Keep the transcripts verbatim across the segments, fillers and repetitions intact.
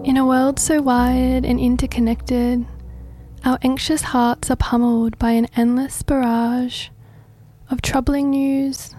In a world so wide and interconnected, our anxious hearts are pummeled by an endless barrage of troubling news.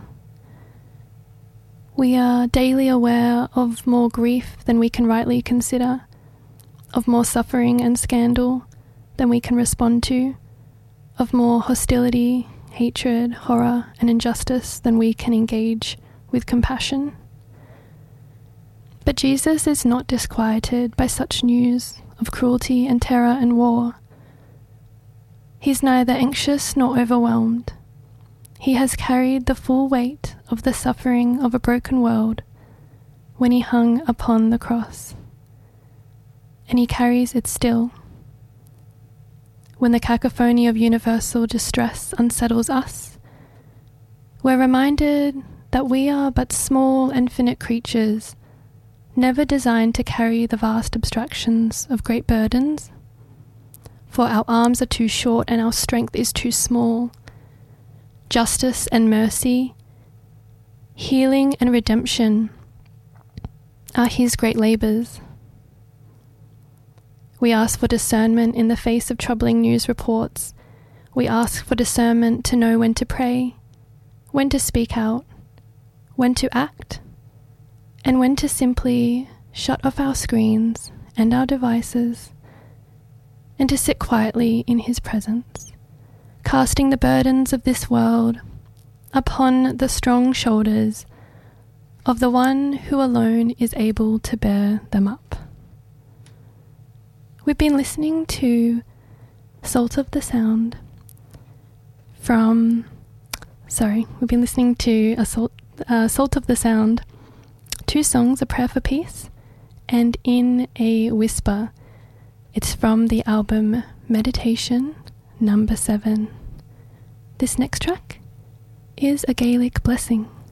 We are daily aware of more grief than we can rightly consider, of more suffering and scandal than we can respond to, of more hostility, hatred, horror, and injustice than we can engage with compassion. But Jesus is not disquieted by such news of cruelty and terror and war. He's neither anxious nor overwhelmed. He has carried the full weight of the suffering of a broken world when he hung upon the cross, and he carries it still. When the cacophony of universal distress unsettles us, we're reminded that we are but small and finite creatures, never designed to carry the vast abstractions of great burdens. For our arms are too short and our strength is too small. Justice and mercy, healing and redemption are his great labours. We ask for discernment in the face of troubling news reports. We ask for discernment to know when to pray, when to speak out, when to act, and when to simply shut off our screens and our devices and to sit quietly in his presence, casting the burdens of this world upon the strong shoulders of the one who alone is able to bear them up. We've been listening to Salt of the Sound from, sorry, we've been listening to a Salt, uh, Salt of the Sound, two songs, A Prayer for Peace and In a Whisper. It's from the album Meditation number seven. This next track is A Gaelic Blessing.